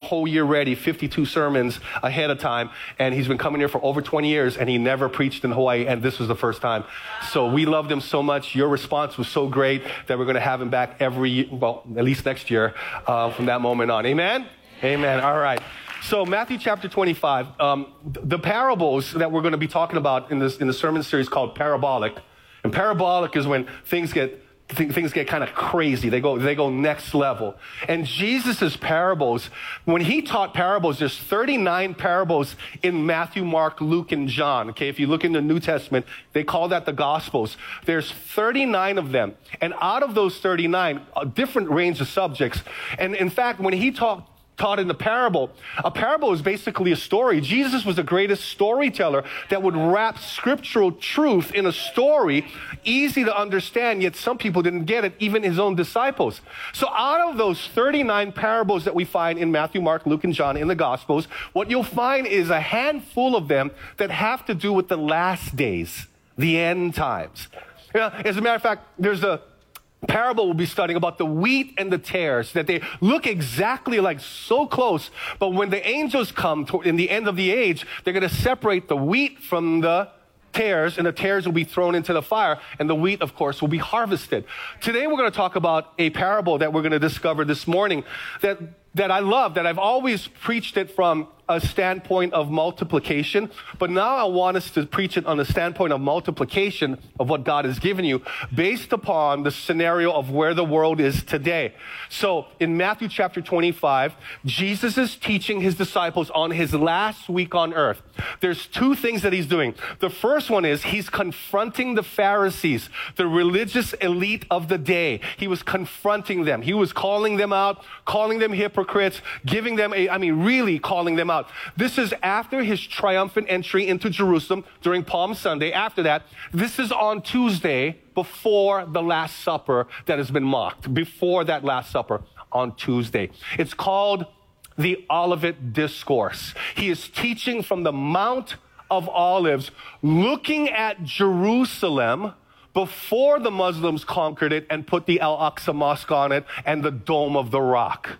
whole year ready, 52 sermons ahead of time. And he's been coming here for over 20 years, and he never preached in Hawaii, and this was the first time. So we loved him so much. Your response was so great that we're going to have him back every year, well, at least next year, from that moment on. Amen? Amen. All right. So Matthew chapter 25, the parables that we're going to be talking about in the sermon series called Parabolic. And parabolic is when things get kind of crazy. They go next level. And Jesus' parables, when he taught parables, there's 39 parables in Matthew, Mark, Luke, and John. Okay, if you look in the New Testament, they call that the Gospels. There's 39 of them. And out of those 39, a different range of subjects. And in fact, when he taught in the parable, a parable is basically a story. Jesus was the greatest storyteller that would wrap scriptural truth in a story, easy to understand, yet some people didn't get it, even his own disciples. So out of those 39 parables that we find in Matthew, Mark, Luke, and John in the Gospels, what you'll find is a handful of them that have to do with the last days, the end times. You know, as a matter of fact, there's a parable we'll be studying about the wheat and the tares, that they look exactly like, so close, but when the angels come in the end of the age, they're going to separate the wheat from the tares, and the tares will be thrown into the fire, and the wheat, of course, will be harvested. Today we're going to talk about a parable that we're going to discover this morning that I love, that I've always preached it from a standpoint of multiplication, but now I want us to preach it on the standpoint of multiplication of what God has given you based upon the scenario of where the world is today. So in Matthew chapter 25, Jesus is teaching his disciples on his last week on earth. There's two things that he's doing. The first one is he's confronting the Pharisees, the religious elite of the day. He was confronting them. He was calling them out, calling them hypocrites, giving them really calling them out. This is after his triumphant entry into Jerusalem during Palm Sunday. After that, this is on Tuesday before the Last Supper that has been mocked. Before that Last Supper on Tuesday. It's called the Olivet Discourse. He is teaching from the Mount of Olives, looking at Jerusalem before the Muslims conquered it and put the Al-Aqsa Mosque on it and the Dome of the Rock.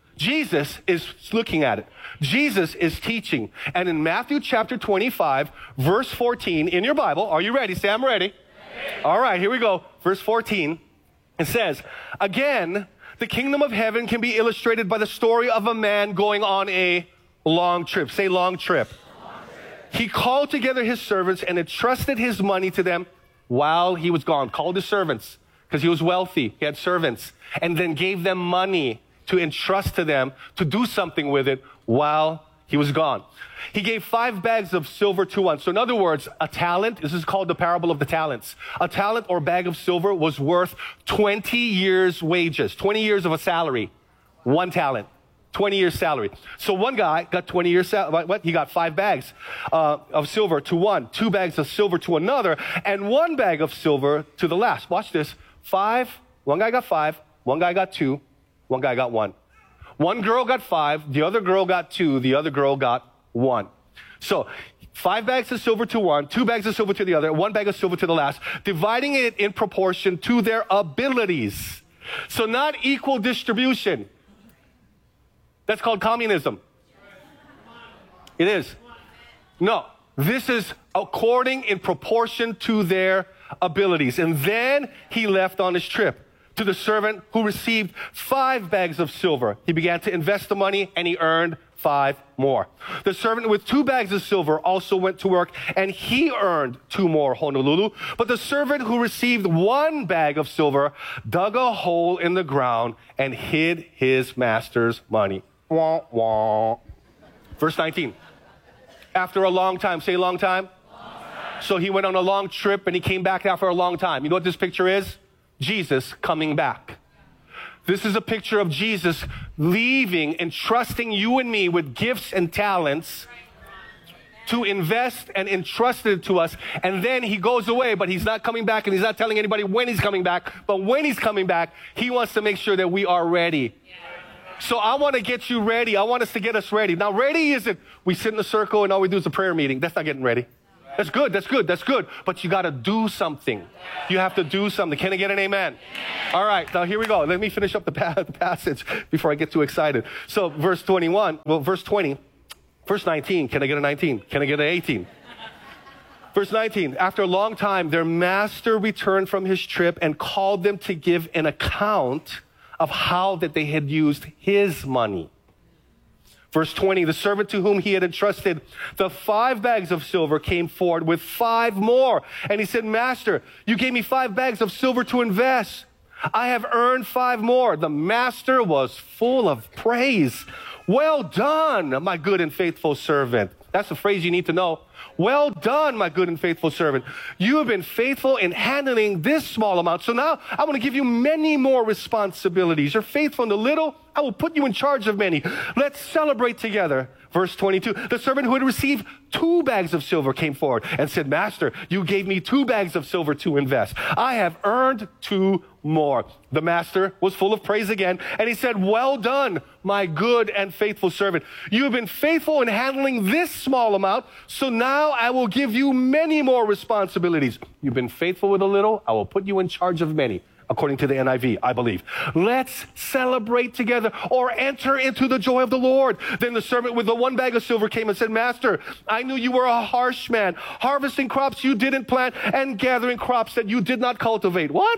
Jesus is looking at it. Jesus is teaching. And in Matthew chapter 25, verse 14, in your Bible, are you ready? Say, I'm ready. All right, here we go. Verse 14, it says, again, the kingdom of heaven can be illustrated by the story of a man going on a long trip. Say long trip. He called together his servants and entrusted his money to them while he was gone. Called his servants because he was wealthy. He had servants. And then gave them money to entrust to them to do something with it while he was gone. He gave 5 bags of silver to one. So in other words, a talent, this is called the parable of the talents. A talent or bag of silver was worth 20 years' wages, 20 years of a salary. 1 talent, 20 years' salary. So one guy got 20 years' salary. What? He got 5 bags of silver to one, 2 bags of silver to another, and 1 bag of silver to the last. Watch this. 5, one guy got 5, one guy got 2, one guy got 1. One girl got 5, the other girl got 2, the other girl got 1. So 5 bags of silver to one, 2 bags of silver to the other, 1 bag of silver to the last, dividing it in proportion to their abilities. So not equal distribution. That's called communism. It is. No, this is according in proportion to their abilities. And then he left on his trip. To the servant who received 5 bags of silver, he began to invest the money and he earned 5 more. The servant with 2 bags of silver also went to work and he earned 2 more, Honolulu. But the servant who received 1 bag of silver dug a hole in the ground and hid his master's money. Wah, wah. Verse 19. After a long time, say long time. So he went on a long trip and he came back after a long time. You know what this picture is? Jesus coming back. This is a picture of Jesus leaving and trusting you and me with gifts and talents to invest and entrust it to us. And then he goes away, but he's not coming back and he's not telling anybody when he's coming back. But when he's coming back, he wants to make sure that we are ready. So I want to get you ready. I want us to get us ready. Now, ready isn't we sit in a circle and all we do is a prayer meeting. That's not getting ready. That's good, that's good, that's good. But you got to do something. You have to do something. Can I get an amen? All right, now here we go. Let me finish up the passage before I get too excited. So verse 20, verse 19. Can I get a 19? Can I get an 18? Verse 19, after a long time, their master returned from his trip and called them to give an account of how that they had used his money. Verse 20, the servant to whom he had entrusted the 5 bags of silver came forward with 5 more. And he said, Master, you gave me 5 bags of silver to invest. I have earned 5 more. The master was full of praise. Well done, my good and faithful servant. That's the phrase you need to know. Well done, my good and faithful servant. You have been faithful in handling this small amount. So now I want to give you many more responsibilities. You're faithful in the little. I will put you in charge of many. Let's celebrate together. Verse 22, the servant who had received 2 bags of silver came forward and said, Master, you gave me 2 bags of silver to invest. I have earned 2 more. The master was full of praise again, and he said, well done, my good and faithful servant. You have been faithful in handling this small amount, so now I will give you many more responsibilities. You've been faithful with a little, I will put you in charge of many. According to the NIV, I believe. Let's celebrate together or enter into the joy of the Lord. Then the servant with the 1 bag of silver came and said, Master, I knew you were a harsh man, harvesting crops you didn't plant and gathering crops that you did not cultivate. What?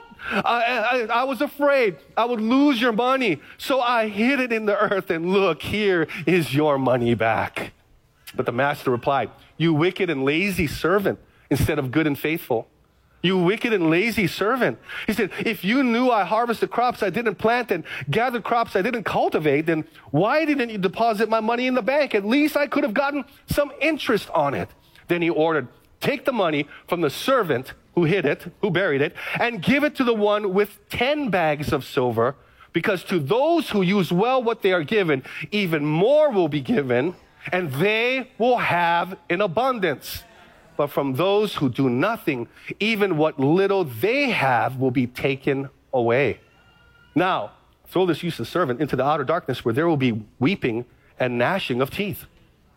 I was afraid I would lose your money. So I hid it in the earth, and look, here is your money back. But the master replied, you wicked and lazy servant, instead of good and faithful. You wicked and lazy servant. He said, if you knew I harvested crops I didn't plant and gathered crops I didn't cultivate, then why didn't you deposit my money in the bank? At least I could have gotten some interest on it. Then he ordered, take the money from the servant who hid it, who buried it, and give it to the one with 10 bags of silver, because to those who use well what they are given, even more will be given, and they will have in abundance. But from those who do nothing, even what little they have will be taken away. Now, throw this useless servant into the outer darkness where there will be weeping and gnashing of teeth.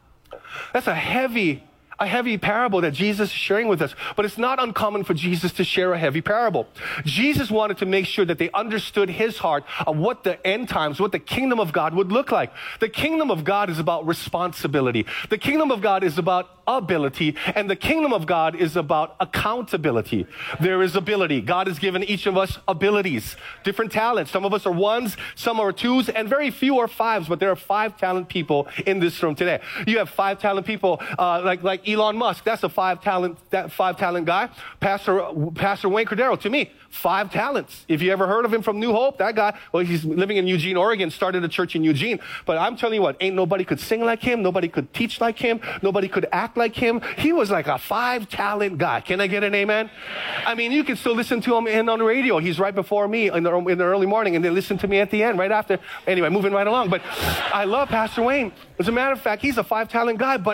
That's a heavy parable that Jesus is sharing with us. But it's not uncommon for Jesus to share a heavy parable. Jesus wanted to make sure that they understood his heart of what the end times, what the kingdom of God would look like. The kingdom of God is about responsibility. The kingdom of God is about ability, and the kingdom of God is about accountability. There is ability. God has given each of us abilities, different talents. Some of us are 1s, some are 2s, and very few are 5s, but there are 5 talent people in this room today. You have 5 talent people like Elon Musk. That's a 5 talent guy. Pastor Wayne Cordero, to me, 5 talents. If you ever heard of him from New Hope, that guy, well, he's living in Eugene, Oregon, started a church in Eugene. But I'm telling you what, ain't nobody could sing like him, nobody could teach like him, nobody could act like him. He was like a 5 talent guy. Can I get an amen? I mean, you can still listen to him on the radio. He's right before me in the early morning, and then listen to me at the end, right after. Anyway, moving right along. But I love Pastor Wayne. As a matter of fact, he's a 5 talent guy, but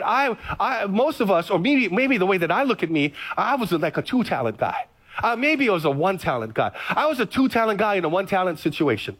most of us, or maybe the way that I look at me, I was like a 2 talent guy. Maybe I was a 1 talent guy. I was a 2 talent guy in a 1 talent situation.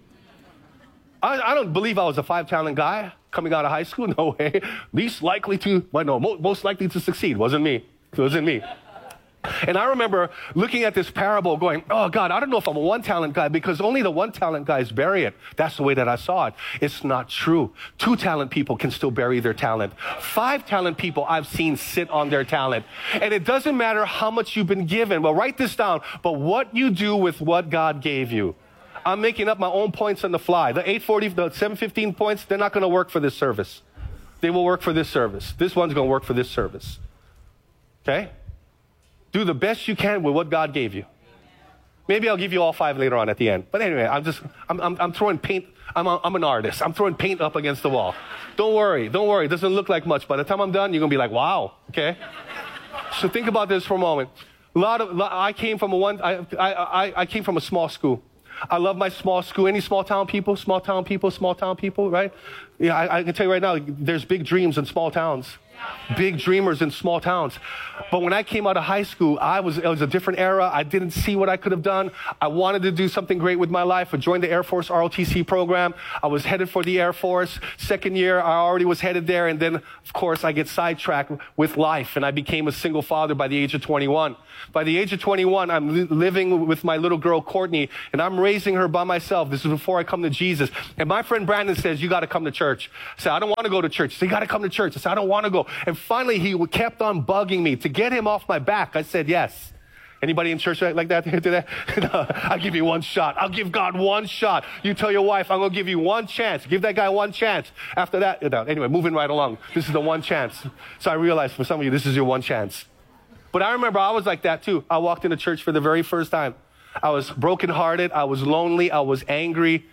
I don't believe I was a 5 talent guy coming out of high school. No way. Most likely to succeed. Wasn't me. It wasn't me. And I remember looking at this parable going, oh God, I don't know if I'm a 1 talent guy, because only the 1 talent guys bury it. That's the way that I saw it. It's not true. 2 talent people can still bury their talent. 5 talent people I've seen sit on their talent. And it doesn't matter how much you've been given. Well, write this down. But what you do with what God gave you. I'm making up my own points on the fly. The 840, the 715 points, they're not going to work for this service. They will work for this service. This one's going to work for this service. Okay? Do the best you can with what God gave you. Maybe I'll give you all 5 later on at the end. But anyway, I'm throwing paint. I'm an artist. I'm throwing paint up against the wall. Don't worry. It doesn't look like much. By the time I'm done, you're going to be like, wow. Okay? So think about this for a moment. I came from a small school. I love my small school. Any small town people, right? Yeah, I can tell you right now, there's big dreams in small towns. Big dreamers in small towns. But when I came out of high school, it was a different era. I didn't see what I could have done. I wanted to do something great with my life. I joined the Air Force ROTC program. I was headed for the Air Force. Second year, I already was headed there. And then, of course, I get sidetracked with life. And I became a single father by the age of 21. By the age of 21, I'm living with my little girl, Courtney, and I'm raising her by myself. This is before I come to Jesus. And my friend Brandon says, you got to come to church. I said, I don't want to go to church. He said, you got to come to church. I said, I don't want to go. And finally, he kept on bugging me to get him off my back. I said, yes. Anybody in church like that? No, I'll give you one shot. I'll give God one shot. You tell your wife, I'm going to give you one chance. Give that guy one chance. After that, anyway, moving right along. This is the one chance. So I realized for some of you, this is your one chance. But I remember I was like that too. I walked into church for the very first time. I was brokenhearted. I was lonely. I was angry.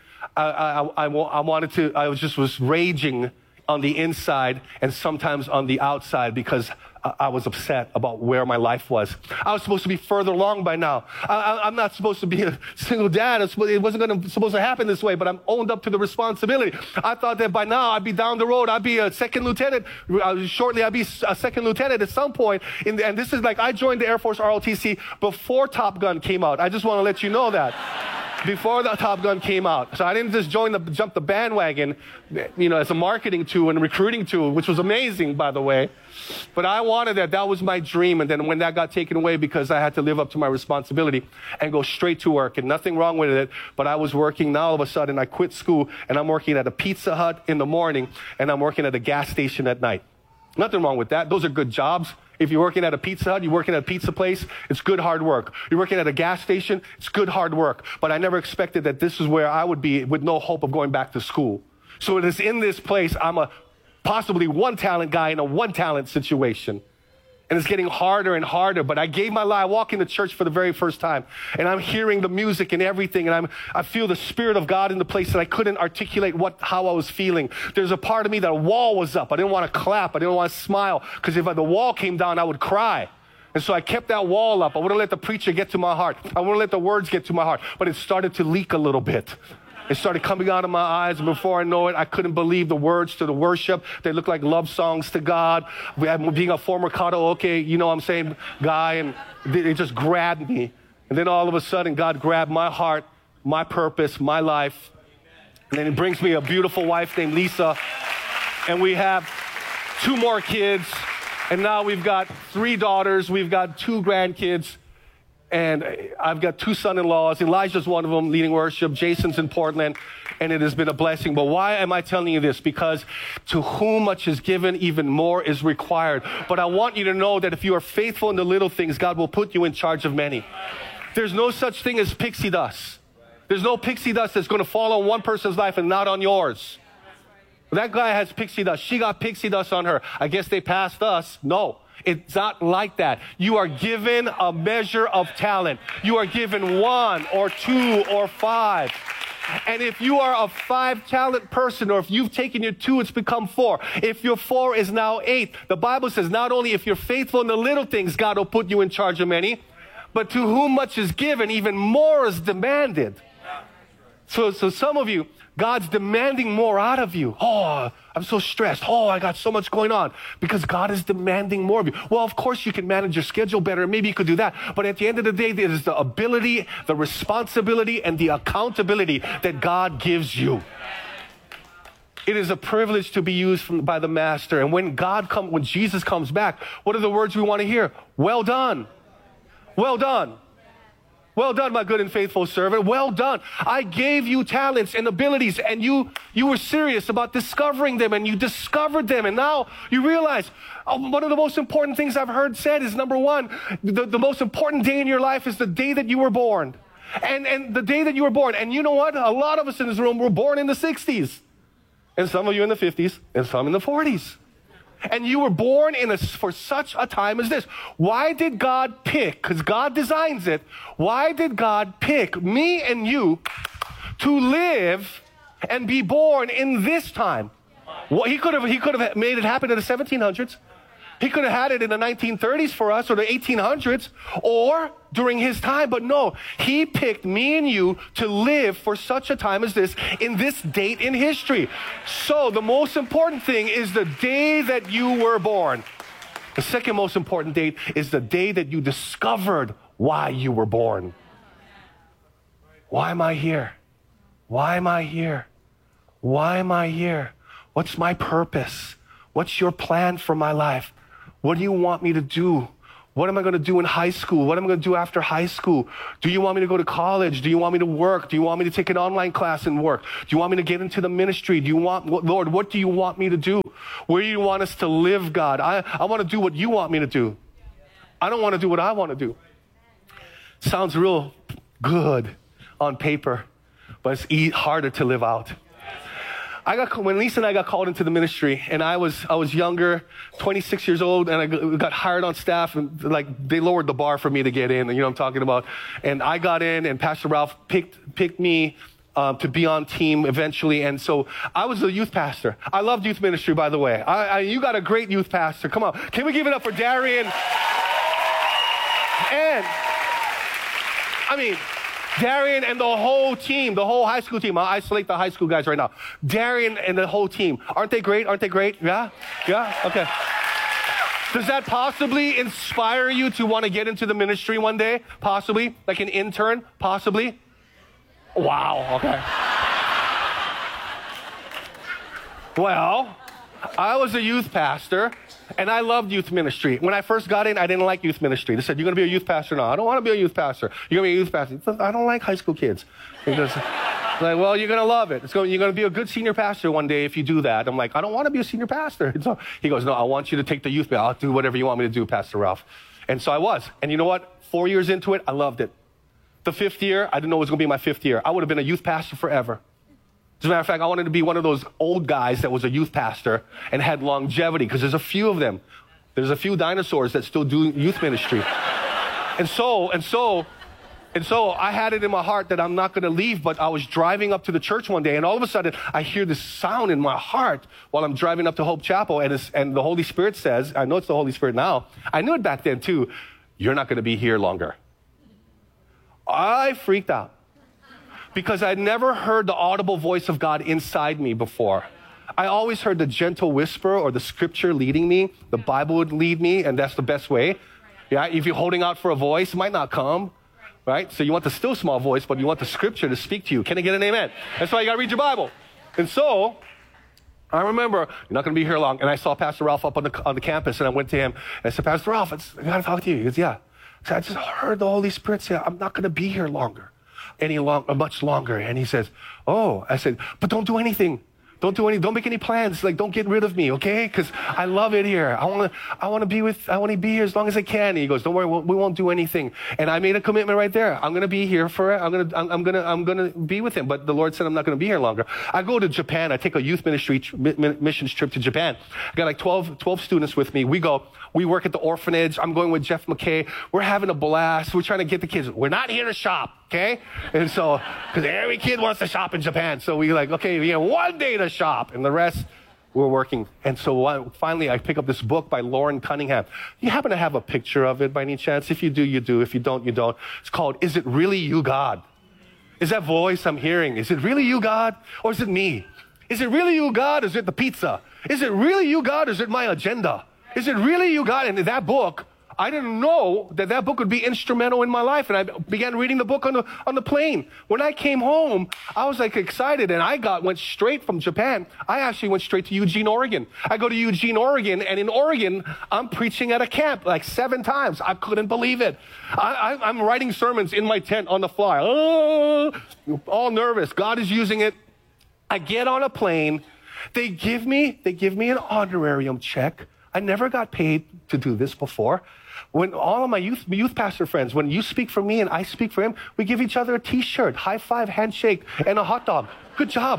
I was raging on the inside and sometimes on the outside because I was upset about where my life was. I was supposed to be further along by now. I'm not supposed to be a single dad. It wasn't supposed to happen this way, but I'm owned up to the responsibility. I thought that by now I'd be down the road. I'd be a second lieutenant. Shortly, I'd be a second lieutenant at some point. And this is like I joined the Air Force ROTC before Top Gun came out. I just want to let you know that. Before the Top Gun came out. So I didn't just jump the bandwagon, as a marketing tool and recruiting tool, which was amazing, by the way. But I wanted that. That was my dream. And then when that got taken away because I had to live up to my responsibility and go straight to work, and nothing wrong with it, but I was working. Now all of a sudden I quit school and I'm working at a Pizza Hut in the morning and I'm working at a gas station at night. Nothing wrong with that. Those are good jobs. If you're working at a Pizza Hut, you're working at a pizza place, it's good hard work. You're working at a gas station, it's good hard work. But I never expected that this is where I would be with no hope of going back to school. So it is in this place, I'm a possibly one talent guy in a one talent situation. And it's getting harder and harder, but I gave my life. I walk into church for the very first time, and I'm hearing the music and everything, and I feel the Spirit of God in the place that I couldn't articulate how I was feeling. There's a part of me that a wall was up. I didn't want to clap. I didn't want to smile, because if the wall came down, I would cry. And so I kept that wall up. I wouldn't let the preacher get to my heart. I wouldn't let the words get to my heart, but it started to leak a little bit. It started coming out of my eyes, and before I know it, I couldn't believe the words to the worship. They looked like love songs to God. Being a former karaoke, guy, and it just grabbed me. And then all of a sudden, God grabbed my heart, my purpose, my life. And then He brings me a beautiful wife named Lisa, and we have 2 more kids, and now we've got 3 daughters, we've got 2 grandkids. And I've got 2 son-in-laws. Elijah's one of them, leading worship. Jason's in Portland, and it has been a blessing. But why am I telling you this? Because to whom much is given, even more is required. But I want you to know that if you are faithful in the little things, God will put you in charge of many. There's no such thing as pixie dust. There's no pixie dust that's going to fall on one person's life and not on yours. That guy has pixie dust. She got pixie dust on her. I guess they passed us. No. It's not like that. You are given a measure of talent. You are given 1 or 2 or 5. And if you are a 5 talent person, or if you've taken your 2, it's become 4. If your 4 is now 8, the Bible says not only if you're faithful in the little things, God will put you in charge of many, but to whom much is given, even more is demanded. So some of you, God's demanding more out of you. Oh, I'm so stressed. Oh, I got so much going on. Because God is demanding more of you. Well, of course you can manage your schedule better. Maybe you could do that. But at the end of the day, it is the ability, the responsibility, and the accountability that God gives you. It is a privilege to be used by the Master. And when Jesus comes back, what are the words we want to hear? Well done. Well done. Well done, my good and faithful servant. Well done. I gave you talents and abilities, and you were serious about discovering them, and you discovered them, and now you realize one of the most important things I've heard said is, number 1, the most important day in your life is the day that you were born. And the day that you were born. And you know what? A lot of us in this room were born in the 60s, and some of you in the 50s, and some in the 40s. And you were born for such a time as this. Why did God pick, because God designs it, why did God pick me and you to live and be born in this time? Well, he could have made it happen in the 1700s. He could have had it in the 1930s for us or the 1800s or during his time. But no, he picked me and you to live for such a time as this in this date in history. So the most important thing is the day that you were born. The second most important date is the day that you discovered why you were born. Why am I here? Why am I here? Why am I here? What's my purpose? What's your plan for my life? What do you want me to do? What am I going to do in high school? What am I going to do after high school? Do you want me to go to college? Do you want me to work? Do you want me to take an online class and work? Do you want me to get into the ministry? Lord, what do you want me to do? Where do you want us to live, God? I want to do what you want me to do. I don't want to do what I want to do. Sounds real good on paper, but it's harder to live out. When Lisa and I got called into the ministry, and I was younger, 26 years old, and I got hired on staff, and they lowered the bar for me to get in, and you know what I'm talking about. And I got in, and Pastor Ralph picked me to be on team eventually, and so I was a youth pastor. I loved youth ministry, by the way. You got a great youth pastor. Come on, can we give it up for Darian? And I mean, Darian and the whole team, the whole high school team. I'll isolate the high school guys right now. Darian and the whole team. Aren't they great? Aren't they great? Yeah? Yeah? Okay. Does that possibly inspire you to want to get into the ministry one day? Possibly? Like an intern? Possibly? Wow. Okay. Well, I was a youth pastor, and I loved youth ministry. When I first got in, I didn't like youth ministry. They said, you're going to be a youth pastor? No, I don't want to be a youth pastor. You're going to be a youth pastor. I don't like high school kids. Because, well, you're going to love it. You're going to be a good senior pastor one day if you do that. I'm like, I don't want to be a senior pastor. So he goes, no, I want you to take the youth. I'll do whatever you want me to do, Pastor Ralph. And so I was. And you know what? 4 years into it, I loved it. The 5th year, I didn't know it was going to be my 5th year. I would have been a youth pastor forever. As a matter of fact, I wanted to be one of those old guys that was a youth pastor and had longevity, because there's a few of them. There's a few dinosaurs that still do youth ministry. And so I had it in my heart that I'm not going to leave, but I was driving up to the church one day, and all of a sudden, I hear this sound in my heart while I'm driving up to Hope Chapel, and the Holy Spirit says, I know it's the Holy Spirit now, I knew it back then too, you're not going to be here longer. I freaked out, because I'd never heard the audible voice of God inside me before. I always heard the gentle whisper or the scripture leading me. The Bible would lead me, and that's the best way. Yeah, if you're holding out for a voice, it might not come, right? So you want the still small voice, but you want the scripture to speak to you. Can I get an amen? That's why you got to read your Bible. And so I remember, you're not going to be here long, and I saw Pastor Ralph up on the campus, and I went to him, and I said, Pastor Ralph, I got to talk to you. He goes, yeah. I said, I just heard the Holy Spirit say, I'm not going to be here much longer. And he says, oh, I said, but don't do anything. Don't make any plans. Don't get rid of me, okay? Because I love it here. I want to be here as long as I can. And he goes, don't worry, we won't do anything. And I made a commitment right there. I'm going to be here I'm going to be with him. But the Lord said I'm not going to be here longer. I go to Japan. I take a youth ministry missions trip to Japan. I got 12 students with me. We work at the orphanage. I'm going with Jeff McKay. We're having a blast. We're trying to get the kids. We're not here to shop, okay? And so, because every kid wants to shop in Japan. So we okay, we have one day to shop, and the rest, we're working. And so finally, I pick up this book by Lauren Cunningham. You happen to have a picture of it by any chance? If you do, you do. If you don't, you don't. It's called, Is It Really You, God? Is that voice I'm hearing? Is it really you, God? Or is it me? Is it really you, God? Or is it the pizza? Is it really you, God? Or is it my agenda? Is it really you, God? And that book, I didn't know that book would be instrumental in my life. And I began reading the book on the plane. When I came home, I was excited, and went straight from Japan. I actually went straight to Eugene, Oregon. I go to Eugene, Oregon, and in Oregon, I'm preaching at a camp 7 times. I couldn't believe it. I'm writing sermons in my tent on the fly. Oh, all nervous. God is using it. I get on a plane. They give me an honorarium check. I never got paid to do this before. When all of my youth pastor friends, when you speak for me and I speak for him, we give each other a t-shirt, high five, handshake, and a hot dog. Good job.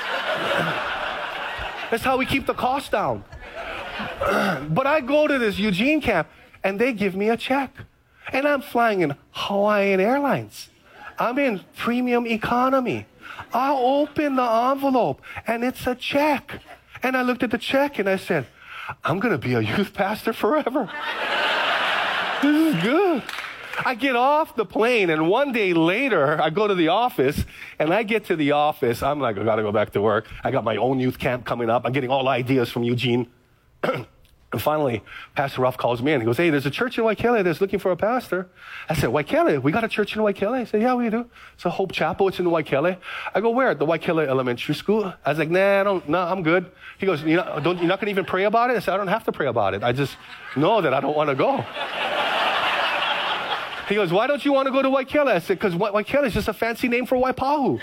That's how we keep the cost down. But I go to this Eugene camp, and they give me a check. And I'm flying in Hawaiian Airlines. I'm in premium economy. I open the envelope, and it's a check. And I looked at the check, and I said, I'm going to be a youth pastor forever. This is good. I get off the plane, and one day later, I go to the office, and I get to the office. I'm like, I got to go back to work. I got my own youth camp coming up. I'm getting all ideas from Eugene. And finally, Pastor Ruff calls me in. He goes, hey, there's a church in Waikele that's looking for a pastor. I said, Waikele? We got a church in Waikele? He said, yeah, we do. It's a Hope Chapel. It's in Waikele. I go, where? At the Waikele Elementary School. I was like, nah, I'm good. He goes, you're not going to even pray about it? I said, I don't have to pray about it. I just know that I don't want to go. He goes, why don't you want to go to Waikele? I said, because Waikele is just a fancy name for Waipahu.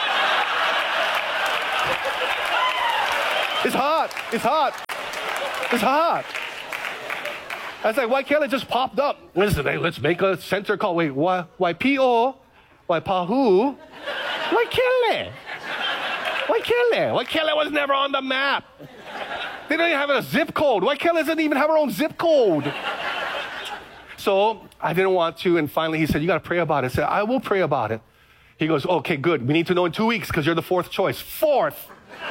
It's hot. It's hot. It's hot. I was like, Waikele just popped up. Listen, hey, let's make a center call. Wait, Waipio, Waipahu, Waikele. Waikele was never on the map. They don't even have a zip code. Waikele doesn't even have her own zip code. So I didn't want to, and finally he said, you got to pray about it. I said, I will pray about it. He goes, okay, good. We need to know in 2 weeks because you're the fourth choice. Fourth.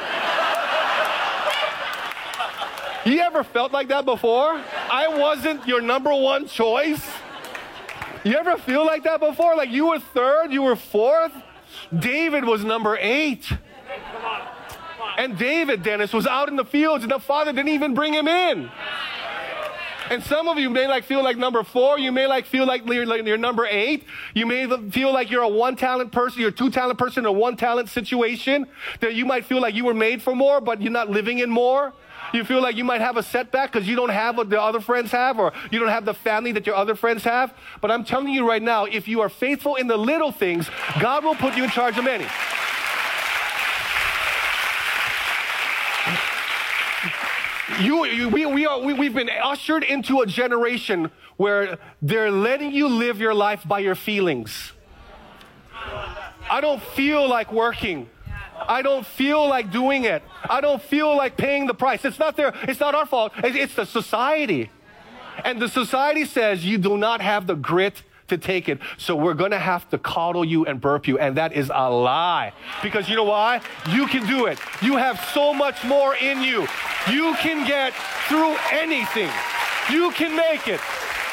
You ever felt like that before? I wasn't your number one choice. You ever feel like that before? Like you were third, you were fourth? David was number 8. And David, Dennis, was out in the fields and the father didn't even bring him in. And some of you may feel like number 4. You may feel like you're number 8. You may feel like you're a one-talent person. You're a two-talent person in a one-talent situation. That you might feel like you were made for more, but you're not living in more. You feel like you might have a setback because you don't have what the other friends have, or you don't have the family that your other friends have. But I'm telling you right now, if you are faithful in the little things, God will put you in charge of many. We've been ushered into a generation where they're letting you live your life by your feelings. I don't feel like working. I don't feel like doing it. I don't feel like paying the price. It's not our fault. It's the society. And the society says you do not have the grit to take it. So we're going to have to coddle you and burp you. And that is a lie. Because you know why? You can do it. You have so much more in you. You can get through anything. You can make it.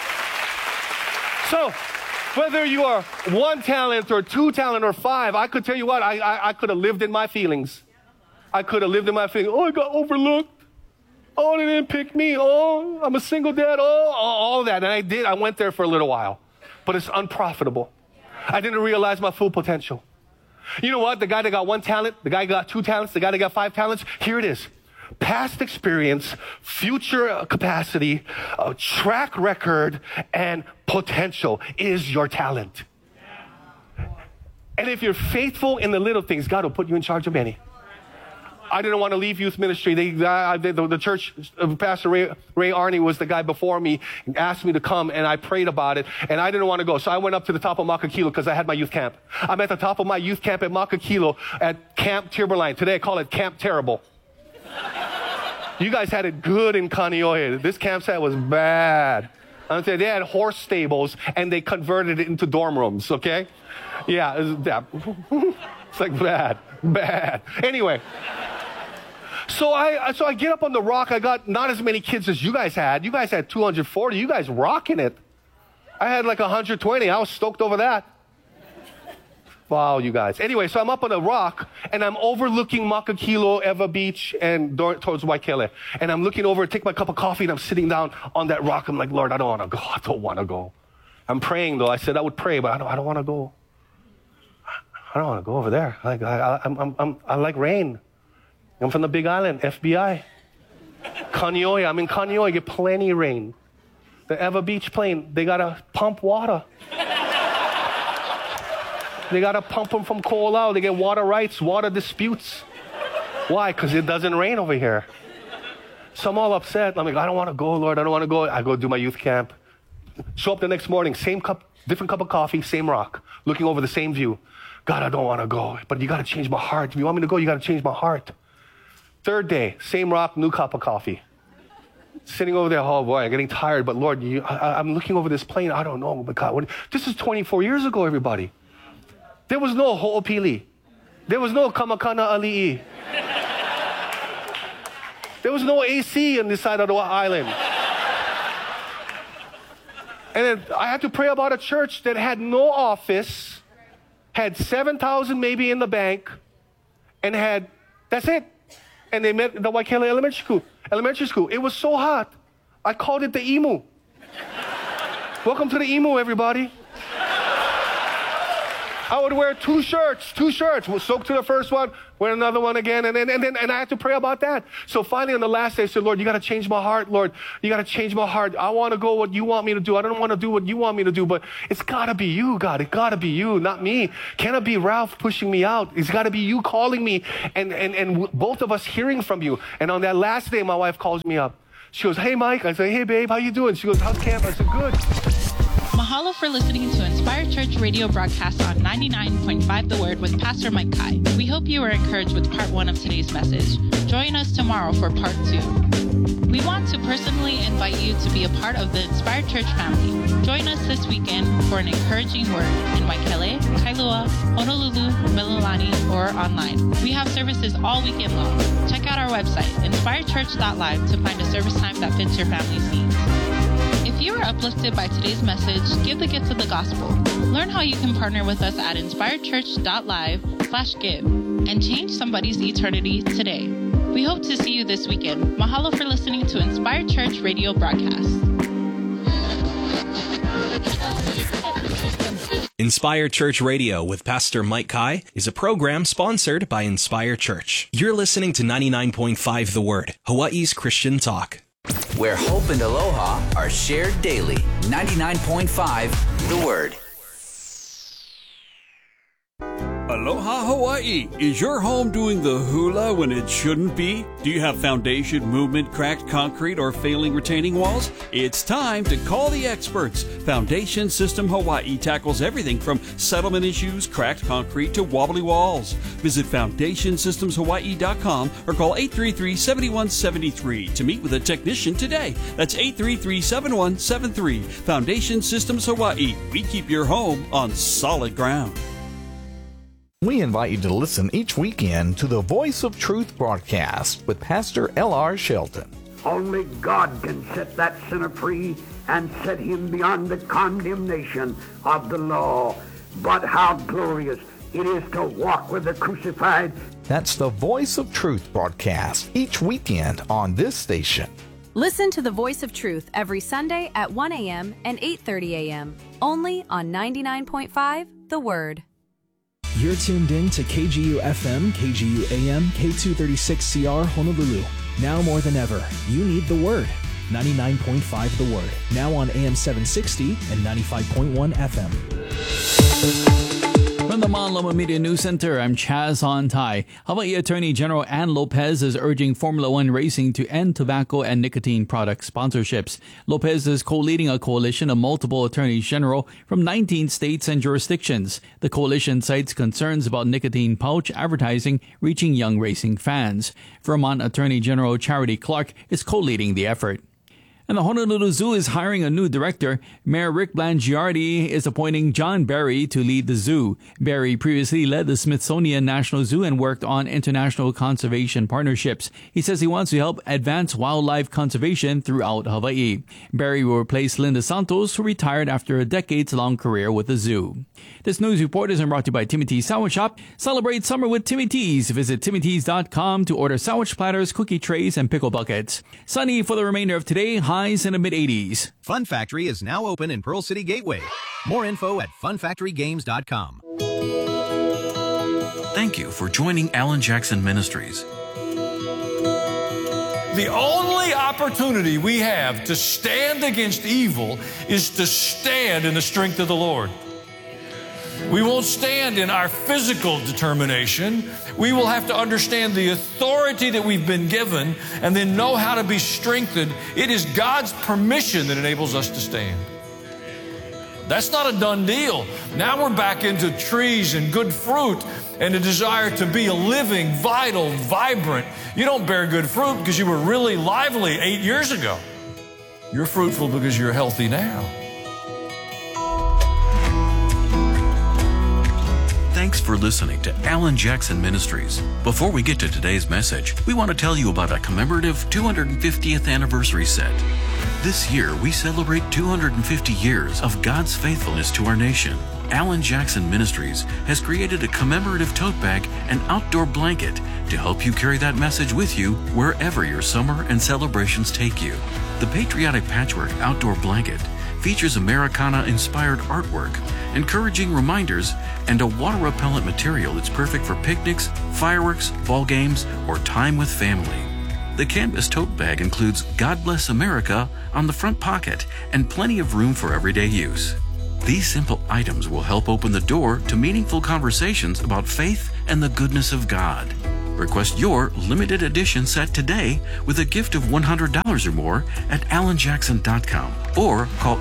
So whether you are 1 talent or 2 talent or 5, I could tell you what, I could have lived in my feelings. I could have lived in my feelings. Oh, I got overlooked. Oh, they didn't pick me. Oh, I'm a single dad. Oh, all that. And I did. I went there for a little while. But it's unprofitable. I didn't realize my full potential. You know what? The guy that got 1 talent, the guy that got 2 talents, the guy that got 5 talents, here it is. Past experience, future capacity, track record, and potential is your talent. And if you're faithful in the little things, God will put you in charge of many. I didn't want to leave youth ministry. The church, Pastor Ray Arney was the guy before me, and asked me to come, and I prayed about it, and I didn't want to go. So I went up to the top of Makakilo because I had my youth camp. I'm at the top of my youth camp at Makakilo at Camp Timberline. Today I call it Camp Terrible. You guys had it good in Kaneohe. This campsite was bad. I'm saying they had horse stables, and they converted it into dorm rooms, okay? Yeah, it's like bad. Anyway. So I get up on the rock. I got not as many kids as you guys had. You guys had 240. You guys rocking it. I had like 120. I was stoked over that. Wow, you guys. Anyway, so I'm up on a rock, and I'm overlooking Makakilo, Ewa Beach, and towards Waikele. And I'm looking over, take my cup of coffee, and I'm sitting down on that rock. I'm like, Lord, I don't want to go. I don't want to go. I'm praying, though. I said I would pray, but I don't want to go. I don't want to go over there. I like rain. I'm from the Big Island, FBI. Kaneohe, I'm in Kaneohe, get plenty of rain. The Ewa Beach plane, they got to pump water. They got to pump them from Ko'olau. They get water rights, water disputes. Why? Because it doesn't rain over here. So I'm all upset. I'm like, I don't want to go, Lord. I don't want to go. I go do my youth camp. Show up the next morning, same cup, different cup of coffee, same rock, looking over the same view. God, I don't want to go, but you got to change my heart. If you want me to go, you got to change my heart. Third day, same rock, new cup of coffee. Sitting over there, oh boy, I'm getting tired, but Lord, I'm looking over this plane. I don't know, but God, this is 24 years ago, everybody. There was no Ho'opili. There was no Kamakana Ali'i. There was no AC on this side of the island. And then I had to pray about a church that had no office, had 7,000 maybe in the bank, and that's it. And they met the Waikele Elementary School. It was so hot, I called it the Emu. Welcome to the Emu, everybody. I would wear two shirts. We'll soak to the first one, wear another one again, and I had to pray about that. So finally on the last day, I said, Lord, you got to change my heart, Lord. You got to change my heart. I want to go what you want me to do. I don't want to do what you want me to do, but it's got to be you, God. It got to be you, not me. Cannot be Ralph pushing me out. It's got to be you calling me and both of us hearing from you. And on that last day, my wife calls me up. She goes, hey, Mike. I say, hey, babe, how you doing? She goes, how's camp? I said, good. Mahalo for listening to Inspired Church radio broadcast on 99.5 The Word with Pastor Mike Kai. We hope you were encouraged with part 1 of today's message. Join us tomorrow for part 2. We want to personally invite you to be a part of the Inspired Church family. Join us this weekend for an encouraging word in Waikele, Kailua, Honolulu, Mililani, or online. We have services all weekend long. Check out our website, inspiredchurch.live, to find a service time that fits your family's needs. If you are uplifted by today's message, give the gift of the gospel. Learn how you can partner with us at inspiredchurch.live/give and change somebody's eternity today. We hope to see you this weekend. Mahalo for listening to Inspired Church radio broadcast. Inspire Church Radio with Pastor Mike Kai is a program sponsored by Inspire Church. You're listening to 99.5 The Word, Hawaii's Christian talk, where hope and aloha are shared daily. 99.5 The Word. Aloha Hawaii! Is your home doing the hula when it shouldn't be? Do you have foundation, movement, cracked concrete, or failing retaining walls? It's time to call the experts. Foundation System Hawaii tackles everything from settlement issues, cracked concrete, to wobbly walls. Visit FoundationSystemsHawaii.com or call 833-7173 to meet with a technician today. That's 833-7173. Foundation Systems Hawaii. We keep your home on solid ground. We invite you to listen each weekend to the Voice of Truth broadcast with Pastor L.R. Shelton. Only God can set that sinner free and set him beyond the condemnation of the law. But how glorious it is to walk with the crucified. That's the Voice of Truth broadcast each weekend on this station. Listen to the Voice of Truth every Sunday at 1 a.m. and 8:30 a.m. only on 99.5 The Word. You're tuned in to KGU FM, KGU AM, K236CR Honolulu. Now more than ever, you need the Word. 99.5 The Word. Now on AM 760 and 95.1 FM. From the Mauna Loa Media News Center, I'm Chaz Ontai. Hawaii Attorney General Ann Lopez is urging Formula One racing to end tobacco and nicotine product sponsorships. Lopez is co-leading a coalition of multiple attorneys general from 19 states and jurisdictions. The coalition cites concerns about nicotine pouch advertising reaching young racing fans. Vermont Attorney General Charity Clark is co-leading the effort. And the Honolulu Zoo is hiring a new director. Mayor Rick Blangiardi is appointing John Barry to lead the zoo. Barry previously led the Smithsonian National Zoo and worked on international conservation partnerships. He says he wants to help advance wildlife conservation throughout Hawaii. Barry will replace Linda Santos, who retired after a decades-long career with the zoo. This news report is brought to you by Timmy T's Sandwich Shop. Celebrate summer with Timmy T's. Visit TimmyT's.com to order sandwich platters, cookie trays, and pickle buckets. Sunny for the remainder of today. Highs in the mid-80s. Fun Factory is now open in Pearl City Gateway. More info at funfactorygames.com. Thank you for joining Alan Jackson Ministries. The only opportunity we have to stand against evil is to stand in the strength of the Lord. We won't stand in our physical determination. We will have to understand the authority that we've been given and then know how to be strengthened. It is God's permission that enables us to stand. That's not a done deal. Now we're back into trees and good fruit and a desire to be a living, vital, vibrant. You don't bear good fruit because you were really lively 8 years ago. You're fruitful because you're healthy now. Thanks for listening to Alan Jackson Ministries. Before we get to today's message, we want to tell you about a commemorative 250th anniversary set. This year, we celebrate 250 years of God's faithfulness to our nation. Alan Jackson Ministries has created a commemorative tote bag and outdoor blanket to help you carry that message with you wherever your summer and celebrations take you. The Patriotic Patchwork Outdoor Blanket features Americana-inspired artwork, encouraging reminders, and a water-repellent material that's perfect for picnics, fireworks, ball games, or time with family. The canvas tote bag includes God Bless America on the front pocket and plenty of room for everyday use. These simple items will help open the door to meaningful conversations about faith and the goodness of God. Request your limited edition set today with a gift of $100 or more at alanjackson.com or call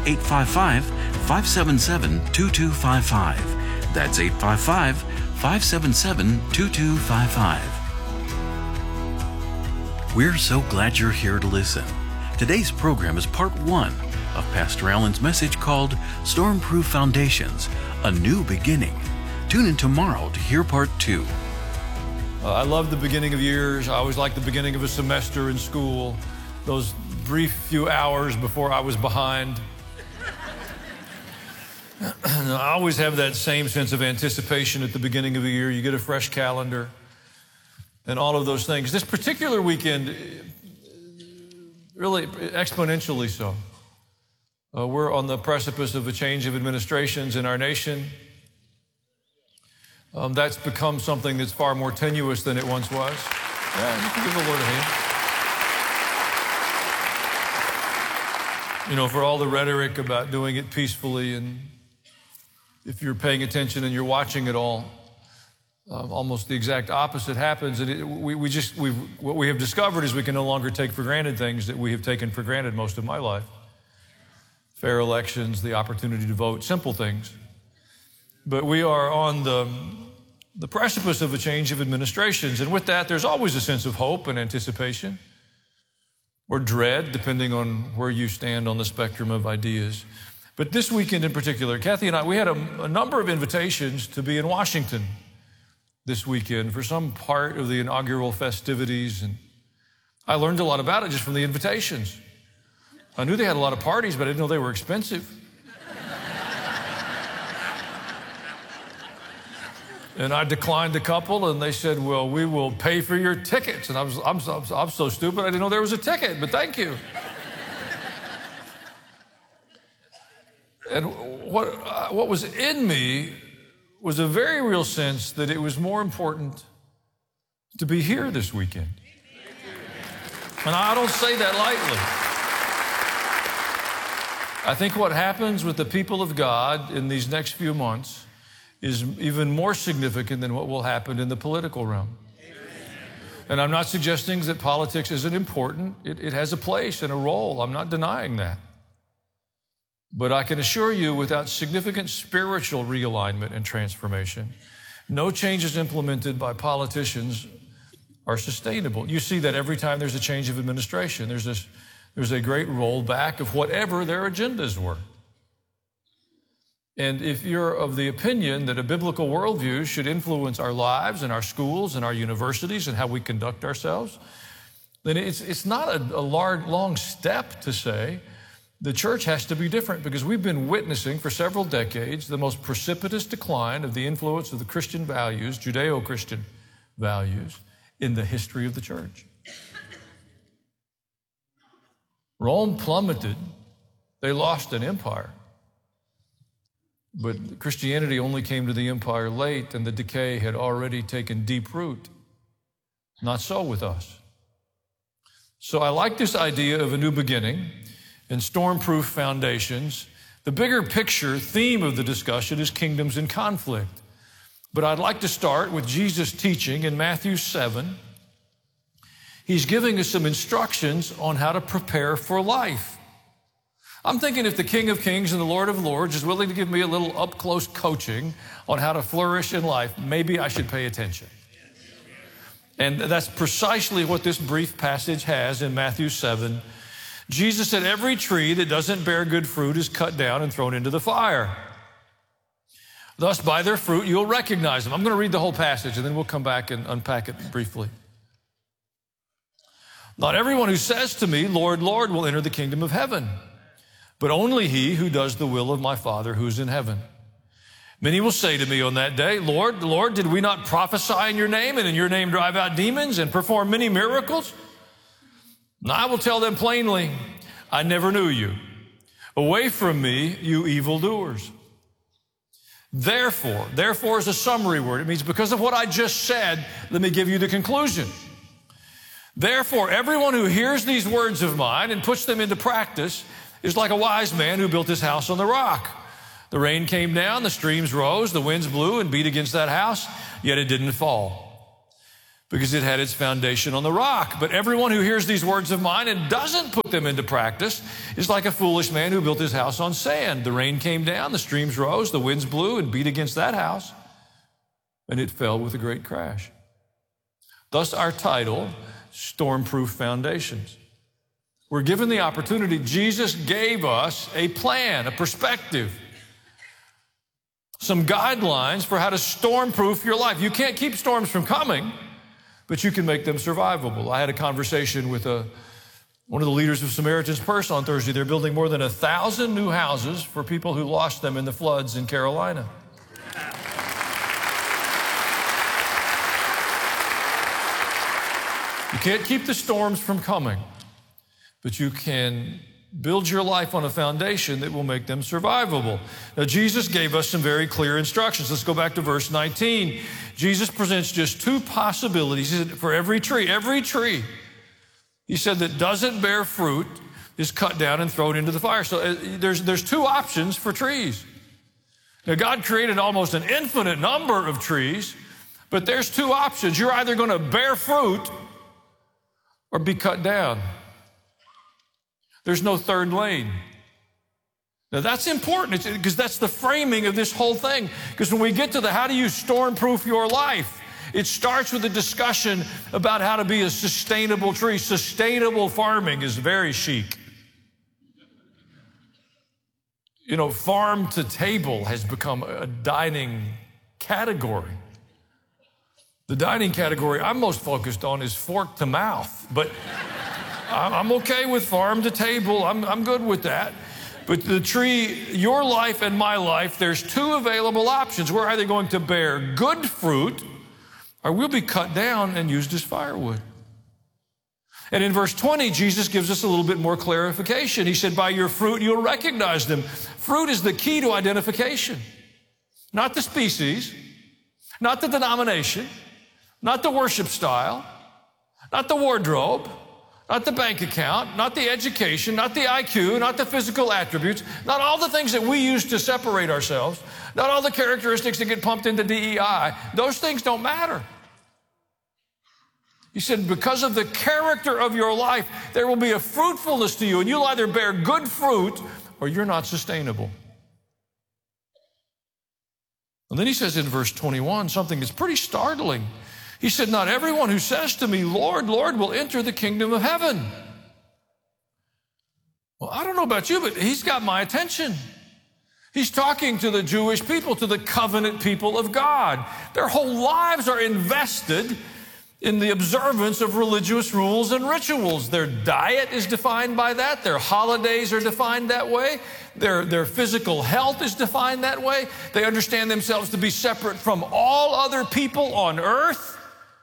855-577-2255. That's 855-577-2255. We're so glad you're here to listen. Today's program is part 1 of Pastor Alan's message called Stormproof Foundations, A New Beginning. Tune in tomorrow to hear part 2. I love the beginning of years. I always like the beginning of a semester in school, those brief few hours before I was behind. I always have that same sense of anticipation at the beginning of a year. You get a fresh calendar and all of those things. This particular weekend, really exponentially so. We're on the precipice of a change of administrations in our nation. That's become something that's far more tenuous than it once was. Yeah, you can give the Lord a hand. You know, for all the rhetoric about doing it peacefully, and if you're paying attention and you're watching it all, almost the exact opposite happens. And what we have discovered is we can no longer take for granted things that we have taken for granted most of my life. Fair elections, the opportunity to vote, simple things. But we are on the precipice of a change of administrations. And with that, there's always a sense of hope and anticipation, or dread, depending on where you stand on the spectrum of ideas. But this weekend in particular, Kathy and I, we had a number of invitations to be in Washington this weekend for some part of the inaugural festivities. And I learned a lot about it just from the invitations. I knew they had a lot of parties, but I didn't know they were expensive. And I declined a couple, and they said, well, we will pay for your tickets. And I'm so stupid, I didn't know there was a ticket, but thank you. And what was in me was a very real sense that it was more important to be here this weekend. And I don't say that lightly. I think what happens with the people of God in these next few months is even more significant than what will happen in the political realm. And I'm not suggesting that politics isn't important. It has a place and a role. I'm not denying that. But I can assure you, without significant spiritual realignment and transformation, no changes implemented by politicians are sustainable. You see that every time there's a change of administration. There's a great rollback of whatever their agendas were. And if you're of the opinion that a biblical worldview should influence our lives and our schools and our universities and how we conduct ourselves, then it's not a long step to say the church has to be different, because we've been witnessing for several decades the most precipitous decline of the influence of the Christian values, Judeo-Christian values, in the history of the church. Rome plummeted. They lost an empire. But Christianity only came to the empire late, and the decay had already taken deep root. Not so with us. So I like this idea of a new beginning and stormproof foundations. The bigger picture theme of the discussion is kingdoms in conflict. But I'd like to start with Jesus' teaching in Matthew 7. He's giving us some instructions on how to prepare for life. I'm thinking if the King of Kings and the Lord of Lords is willing to give me a little up-close coaching on how to flourish in life, maybe I should pay attention. And that's precisely what this brief passage has in Matthew 7. Jesus said, every tree that doesn't bear good fruit is cut down and thrown into the fire. Thus, by their fruit, you'll recognize them. I'm going to read the whole passage, and then we'll come back and unpack it briefly. Not everyone who says to me, Lord, Lord, will enter the kingdom of heaven, but only he who does the will of my Father who is in heaven. Many will say to me on that day, Lord, Lord, did we not prophesy in your name, and in your name drive out demons and perform many miracles? And I will tell them plainly, I never knew you. Away from me, you evildoers. Therefore is a summary word. It means because of what I just said, let me give you the conclusion. Therefore, everyone who hears these words of mine and puts them into practice is like a wise man who built his house on the rock. The rain came down, the streams rose, the winds blew and beat against that house, yet it didn't fall, because it had its foundation on the rock. But everyone who hears these words of mine and doesn't put them into practice is like a foolish man who built his house on sand. The rain came down, the streams rose, the winds blew and beat against that house, and it fell with a great crash. Thus our title, Stormproof Foundations. We're given the opportunity. Jesus gave us a plan, a perspective, some guidelines for how to stormproof your life. You can't keep storms from coming, but you can make them survivable. I had a conversation with one of the leaders of Samaritan's Purse on Thursday. They're building more than 1,000 new houses for people who lost them in the floods in Carolina. You can't keep the storms from coming, but you can build your life on a foundation that will make them survivable. Now, Jesus gave us some very clear instructions. Let's go back to verse 19. Jesus presents just two possibilities. He said, for every tree, he said, that doesn't bear fruit is cut down and thrown into the fire. So there's two options for trees. Now, God created almost an infinite number of trees, but there's two options. You're either going to bear fruit or be cut down. There's no third lane. Now that's important because that's the framing of this whole thing. Because when we get to the how do you stormproof your life, it starts with a discussion about how to be a sustainable tree. Sustainable farming is very chic. You know, farm to table has become a dining category. The dining category I'm most focused on is fork to mouth, but I'm okay with farm to table. I'm good with that. But the tree, your life and my life, there's two available options. We're either going to bear good fruit or we'll be cut down and used as firewood. And in verse 20, Jesus gives us a little bit more clarification. He said, by your fruit, you'll recognize them. Fruit is the key to identification. Not the species, not the denomination, not the worship style, not the wardrobe, not the bank account, not the education, not the IQ, not the physical attributes, not all the things that we use to separate ourselves, not all the characteristics that get pumped into DEI. Those things don't matter. He said, because of the character of your life, there will be a fruitfulness to you, and you'll either bear good fruit or you're not sustainable. And then he says in verse 21 something that's pretty startling. He said, not everyone who says to me, Lord, Lord, will enter the kingdom of heaven. Well, I don't know about you, but he's got my attention. He's talking to the Jewish people, to the covenant people of God. Their whole lives are invested in the observance of religious rules and rituals. Their diet is defined by that. Their holidays are defined that way. Their physical health is defined that way. They understand themselves to be separate from all other people on earth.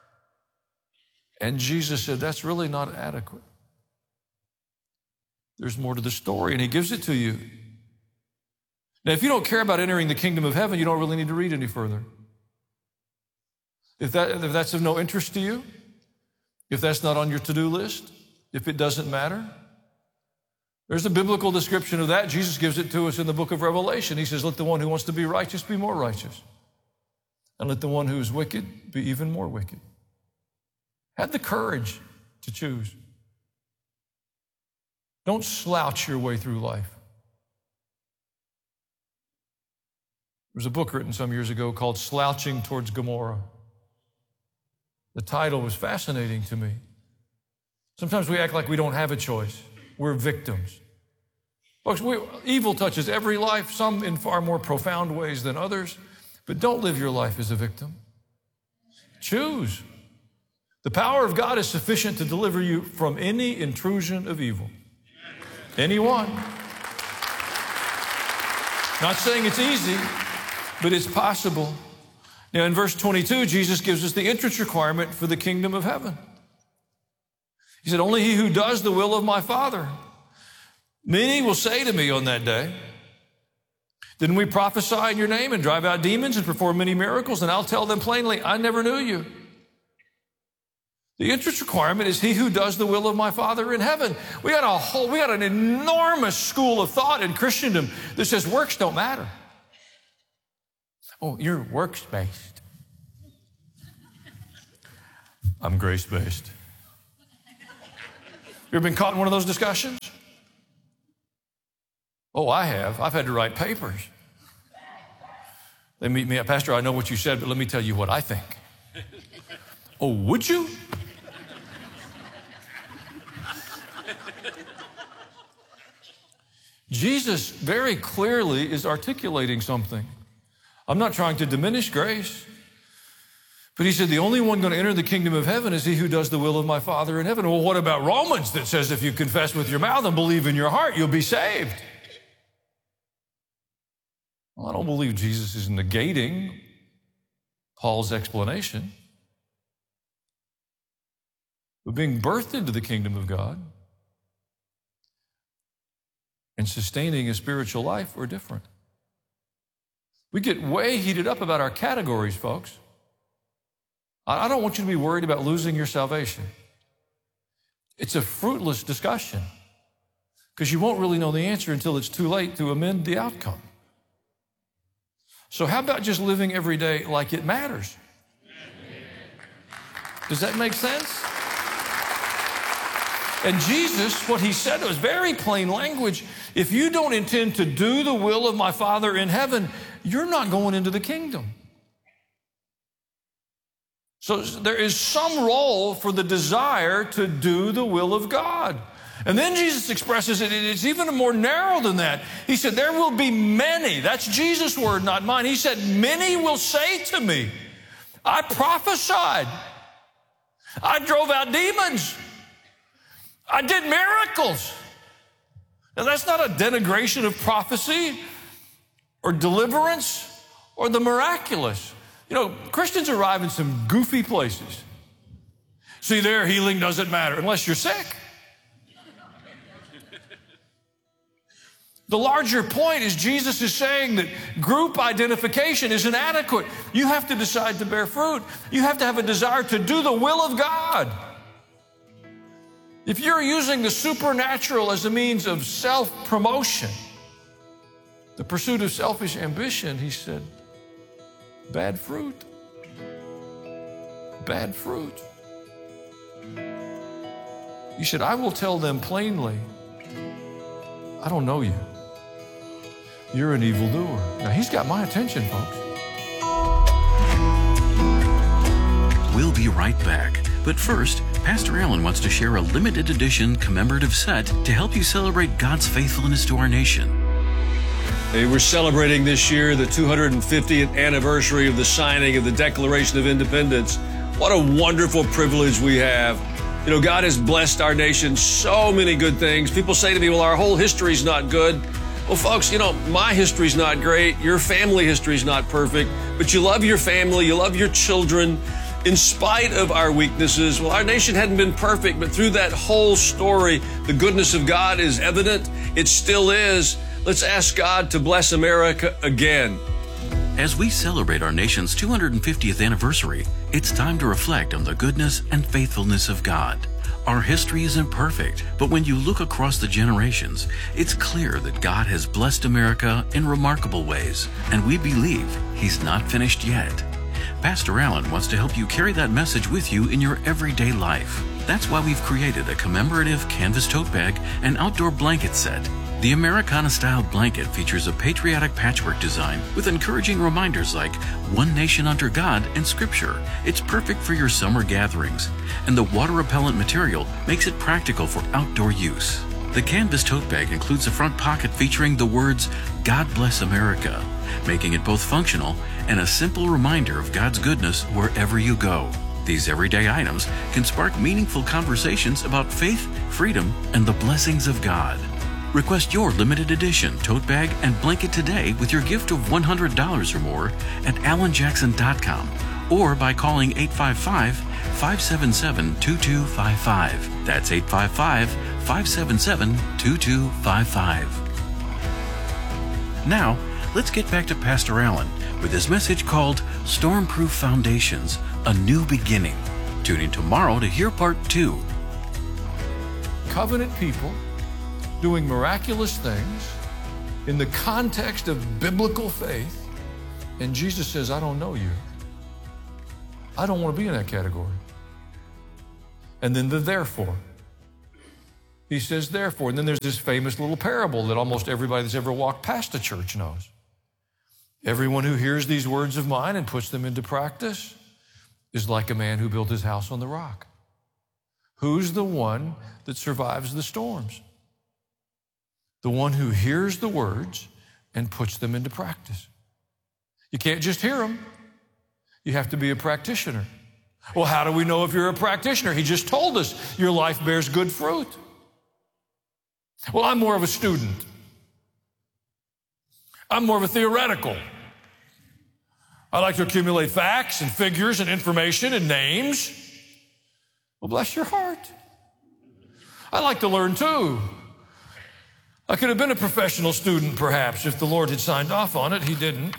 And Jesus said, that's really not adequate. There's more to the story, and he gives it to you. Now, if you don't care about entering the kingdom of heaven, you don't really need to read any further. If that's of no interest to you, if that's not on your to-do list, if it doesn't matter, there's a biblical description of that. Jesus gives it to us in the book of Revelation. He says, let the one who wants to be righteous be more righteous, and let the one who is wicked be even more wicked. Have the courage to choose. Don't slouch your way through life. There was a book written some years ago called Slouching Towards Gomorrah. The title was fascinating to me. Sometimes we act like we don't have a choice. We're victims. Folks, evil touches every life, some in far more profound ways than others. But don't live your life as a victim. Choose. The power of God is sufficient to deliver you from any intrusion of evil. Anyone. Not saying it's easy, but it's possible. Now in verse 22, Jesus gives us the entrance requirement for the kingdom of heaven. He said, only he who does the will of my Father. Many will say to me on that day, didn't we prophesy in your name and drive out demons and perform many miracles? And I'll tell them plainly, I never knew you. The entrance requirement is he who does the will of my Father in heaven. We got an enormous school of thought in Christendom that says works don't matter. Oh, you're works-based. I'm grace-based. You ever been caught in one of those discussions? Oh, I have. I've had to write papers. They meet me, Pastor, I know what you said, but let me tell you what I think. Oh, would you? Jesus very clearly is articulating something. I'm not trying to diminish grace, but he said the only one going to enter the kingdom of heaven is he who does the will of my Father in heaven. Well, what about Romans that says if you confess with your mouth and believe in your heart, you'll be saved? Well, I don't believe Jesus is negating Paul's explanation. But being birthed into the kingdom of God and sustaining a spiritual life are different. We get way heated up about our categories, folks. I don't want you to be worried about losing your salvation. It's a fruitless discussion because you won't really know the answer until it's too late to amend the outcome. So how about just living every day like it matters? Does that make sense? And Jesus, what he said was very plain language. If you don't intend to do the will of my Father in heaven, you're not going into the kingdom. So there is some role for the desire to do the will of God. And then Jesus expresses it, it's even more narrow than that. He said, there will be many. That's Jesus' word, not mine. He said, many will say to me, I prophesied. I drove out demons. I did miracles. Now, that's not a denigration of prophecy or deliverance or the miraculous. You know, Christians arrive in some goofy places. See, there, healing doesn't matter unless you're sick. The larger point is Jesus is saying that group identification is inadequate. You have to decide to bear fruit. You have to have a desire to do the will of God. If you're using the supernatural as a means of self-promotion, the pursuit of selfish ambition, he said, bad fruit. Bad fruit. He said, I will tell them plainly, I don't know you. You're an evildoer. Now, he's got my attention, folks. We'll be right back. But first, Pastor Allen wants to share a limited edition commemorative set to help you celebrate God's faithfulness to our nation. Hey, we're celebrating this year the 250th anniversary of the signing of the Declaration of Independence. What a wonderful privilege we have. You know, God has blessed our nation so many good things. People say to me, well, our whole history's not good. Well, folks, you know, my history's not great. Your family history's not perfect, but you love your family, you love your children. In spite of our weaknesses, well, our nation hadn't been perfect, but through that whole story, the goodness of God is evident. It still is. Let's ask God to bless America again. As we celebrate our nation's 250th anniversary, it's time to reflect on the goodness and faithfulness of God. Our history isn't perfect, but when you look across the generations, it's clear that God has blessed America in remarkable ways, and we believe He's not finished yet. Pastor Allen wants to help you carry that message with you in your everyday life. That's why we've created a commemorative canvas tote bag and outdoor blanket set. The Americana-style blanket features a patriotic patchwork design with encouraging reminders like one nation under God and Scripture. It's perfect for your summer gatherings, and the water-repellent material makes it practical for outdoor use. The canvas tote bag includes a front pocket featuring the words, God Bless America, making it both functional and a simple reminder of God's goodness wherever you go. These everyday items can spark meaningful conversations about faith, freedom, and the blessings of God. Request your limited edition tote bag and blanket today with your gift of $100 or more at alanjackson.com or by calling 855-577-2255. That's 855-577-2255. Now, let's get back to Pastor Allen with his message called Stormproof Foundations, A New Beginning. Tune in tomorrow to hear part 2. Covenant people doing miraculous things in the context of biblical faith, and Jesus says, I don't know you. I don't want to be in that category. And then the therefore. He says therefore. And then there's this famous little parable that almost everybody that's ever walked past a church knows. Everyone who hears these words of mine and puts them into practice is like a man who built his house on the rock. Who's the one that survives the storms? The one who hears the words and puts them into practice. You can't just hear them. You have to be a practitioner. Well, how do we know if you're a practitioner? He just told us your life bears good fruit. Well, I'm more of a student. I'm more of a theoretical. I like to accumulate facts and figures and information and names. Well, bless your heart. I like to learn too. I could have been a professional student perhaps if the Lord had signed off on it. He didn't.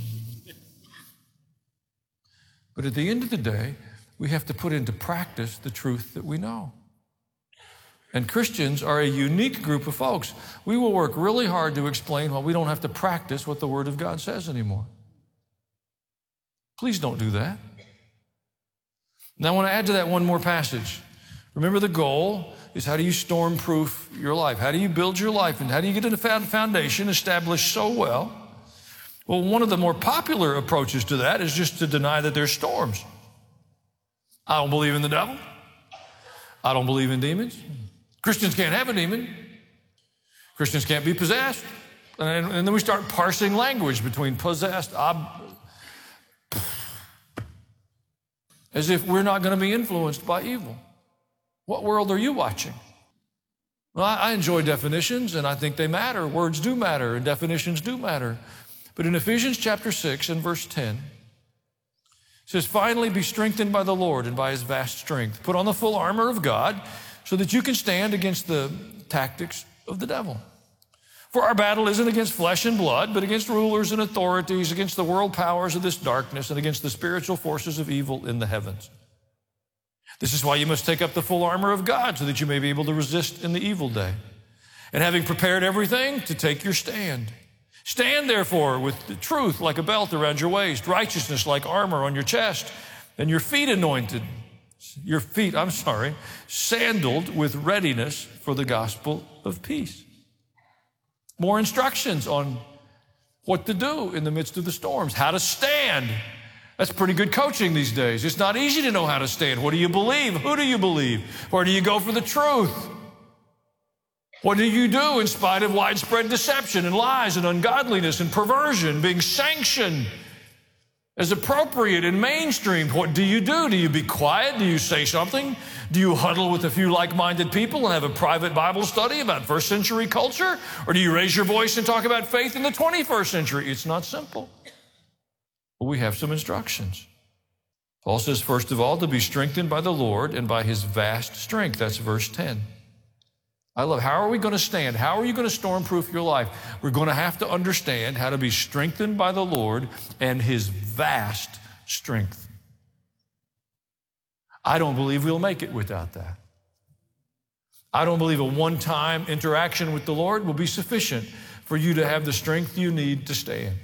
But at the end of the day, we have to put into practice the truth that we know. And Christians are a unique group of folks. We will work really hard to explain why we don't have to practice what the Word of God says anymore. Please don't do that. Now I want to add to that one more passage. Remember, the goal is, how do you storm-proof your life? How do you build your life? And how do you get a foundation established so well? Well, one of the more popular approaches to that is just to deny that there's storms. I don't believe in the devil. I don't believe in demons. Christians can't have a demon. Christians can't be possessed. And then we start parsing language between possessed, as if we're not going to be influenced by evil. What world are you watching? Well, I enjoy definitions, and I think they matter. Words do matter, and definitions do matter. But in Ephesians chapter 6 and verse 10, it says, finally be strengthened by the Lord and by his vast strength. Put on the full armor of God so that you can stand against the tactics of the devil. For our battle isn't against flesh and blood, but against rulers and authorities, against the world powers of this darkness, and against the spiritual forces of evil in the heavens. This is why you must take up the full armor of God, so that you may be able to resist in the evil day. And having prepared everything, to take your stand. Stand therefore with the truth like a belt around your waist, righteousness like armor on your chest, and your feet sandaled with readiness for the gospel of peace. More instructions on what to do in the midst of the storms, how to stand. That's pretty good coaching these days. It's not easy to know how to stand. What do you believe? Who do you believe? Where do you go for the truth? What do you do in spite of widespread deception and lies and ungodliness and perversion being sanctioned as appropriate and mainstream? What do you do? Do you be quiet? Do you say something? Do you huddle with a few like-minded people and have a private Bible study about first century culture? Or do you raise your voice and talk about faith in the 21st century? It's not simple. But we have some instructions. Paul says, first of all, to be strengthened by the Lord and by his vast strength. That's verse 10. I love, how are we going to stand? How are you going to stormproof your life? We're going to have to understand how to be strengthened by the Lord and his vast strength. I don't believe we'll make it without that. I don't believe a one-time interaction with the Lord will be sufficient for you to have the strength you need to stand.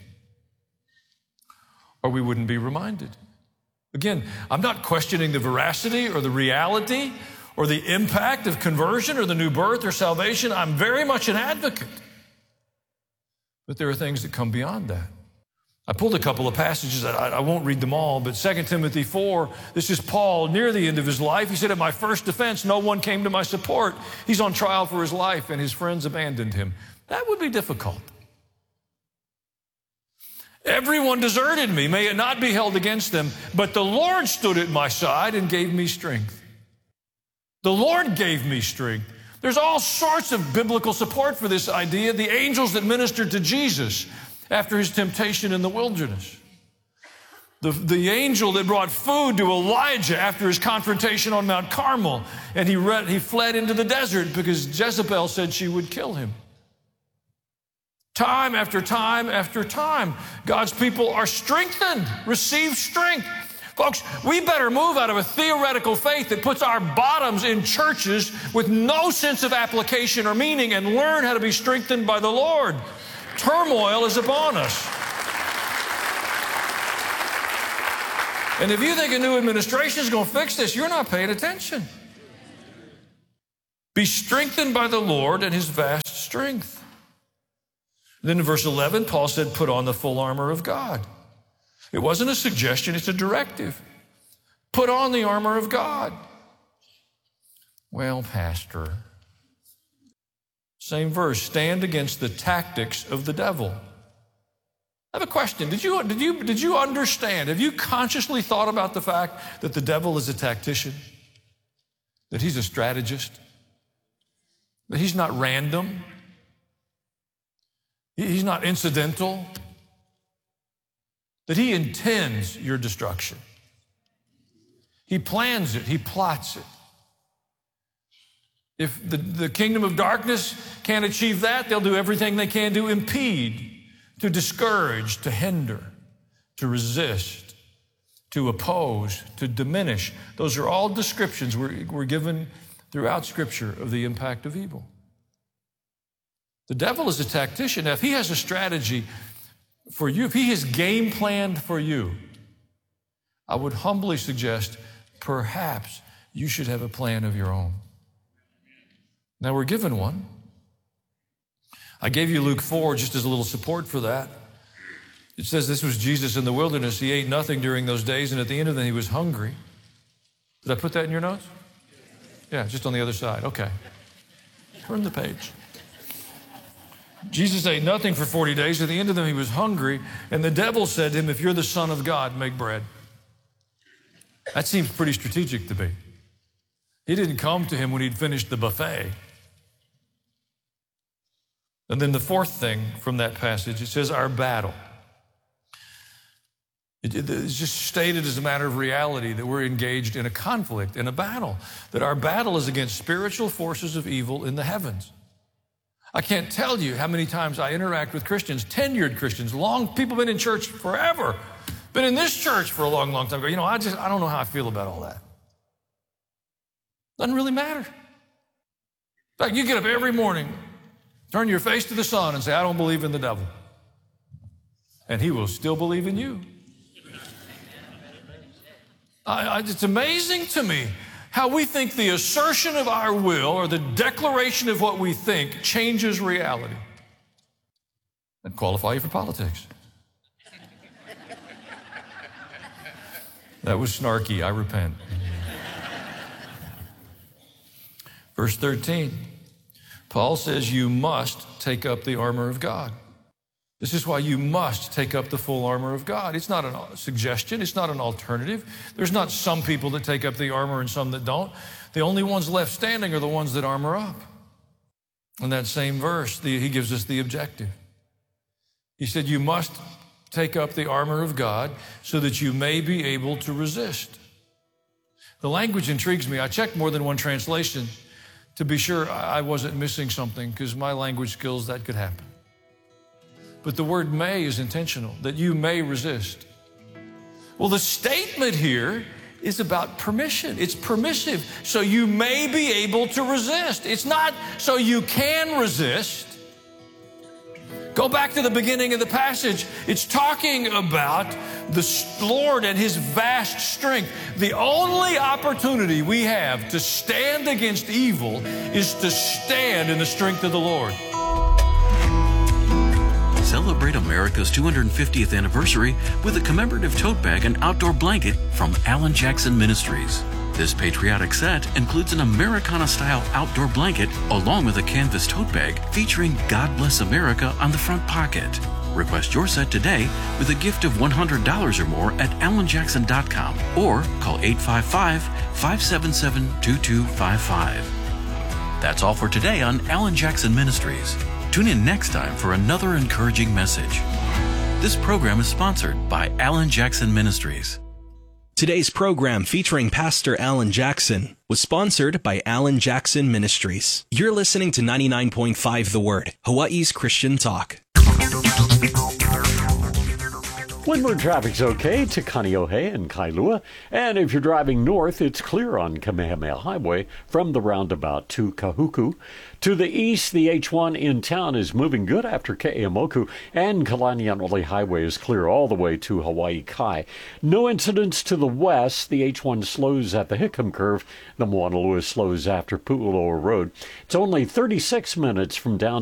Or we wouldn't be reminded. Again, I'm not questioning the veracity or the reality or the impact of conversion or the new birth or salvation. I'm very much an advocate. But there are things that come beyond that. I pulled a couple of passages. I won't read them all, but 2 Timothy 4, this is Paul near the end of his life. He said, at my first defense, no one came to my support. He's on trial for his life, and his friends abandoned him. That would be difficult. Everyone deserted me. May it not be held against them. But the Lord stood at my side and gave me strength. The Lord gave me strength. There's all sorts of biblical support for this idea. The angels that ministered to Jesus after his temptation in the wilderness. The angel that brought food to Elijah after his confrontation on Mount Carmel. And he fled into the desert because Jezebel said she would kill him. Time after time after time, God's people are strengthened, receive strength. Folks, we better move out of a theoretical faith that puts our bottoms in churches with no sense of application or meaning and learn how to be strengthened by the Lord. Turmoil is upon us. And if you think a new administration is going to fix this, you're not paying attention. Be strengthened by the Lord and his vast strength. Then in verse 11, Paul said, put on the full armor of God. It wasn't a suggestion, it's a directive. Put on the armor of God. Well, Pastor, same verse, stand against the tactics of the devil. I have a question. Did you understand? Have you consciously thought about the fact that the devil is a tactician? That he's a strategist? That he's not random? He's not incidental? That he intends your destruction. He plans it. He plots it. If the kingdom of darkness can't achieve that, they'll do everything they can to impede, to discourage, to hinder, to resist, to oppose, to diminish. Those are all descriptions we're given throughout Scripture of the impact of evil. The devil is a tactician. Now, if he has a strategy for you, if he has game planned for you, I would humbly suggest perhaps you should have a plan of your own. Now, we're given one. I gave you Luke 4 just as a little support for that. It says this was Jesus in the wilderness. He ate nothing during those days, and at the end of them, he was hungry. Did I put that in your notes? Yeah, just on the other side. Okay. Turn the page. Jesus ate nothing for 40 days. At the end of them, he was hungry, and the devil said to him, if you're the Son of God, make bread. That seems pretty strategic to me. He didn't come to him when he'd finished the buffet. And then the fourth thing from that passage, it says our battle. It's just stated as a matter of reality that we're engaged in a conflict, in a battle, that our battle is against spiritual forces of evil in the heavens. I can't tell you how many times I interact with Christians, tenured Christians, people been in church forever, been in this church for a long, long time. Go, I don't know how I feel about all that. Doesn't really matter. In fact, you get up every morning, turn your face to the sun and say, I don't believe in the devil. And he will still believe in you. It's amazing to me how we think the assertion of our will or the declaration of what we think changes reality. That'd qualify you for politics. That was snarky. I repent. Verse 13, Paul says you must take up the armor of God. This is why you must take up the full armor of God. It's not a suggestion. It's not an alternative. There's not some people that take up the armor and some that don't. The only ones left standing are the ones that armor up. In that same verse, he gives us the objective. He said, you must take up the armor of God so that you may be able to resist. The language intrigues me. I checked more than one translation to be sure I wasn't missing something, because my language skills, that could happen. But the word may is intentional, that you may resist. Well, the statement here is about permission. It's permissive, so you may be able to resist. It's not so you can resist. Go back to the beginning of the passage. It's talking about the Lord and his vast strength. The only opportunity we have to stand against evil is to stand in the strength of the Lord. Celebrate America's 250th anniversary with a commemorative tote bag and outdoor blanket from Alan Jackson Ministries. This patriotic set includes an Americana-style outdoor blanket along with a canvas tote bag featuring God Bless America on the front pocket. Request your set today with a gift of $100 or more at allenjackson.com or call 855-577-2255. That's all for today on Alan Jackson Ministries. Tune in next time for another encouraging message. This program is sponsored by Alan Jackson Ministries. Today's program featuring Pastor Alan Jackson was sponsored by Alan Jackson Ministries. You're listening to 99.5 The Word, Hawaii's Christian talk. Windward traffic's okay to Kaneohe and Kailua, and if you're driving north, it's clear on Kamehameha Highway from the roundabout to Kahuku. To the east, the H1 in town is moving good after Ke'emoku, and Kalanianole Highway is clear all the way to Hawaii Kai. No incidents to the west. The H1 slows at the Hickam Curve. The Moana Lewis slows after Pu'uloa Road. It's only 36 minutes from downtown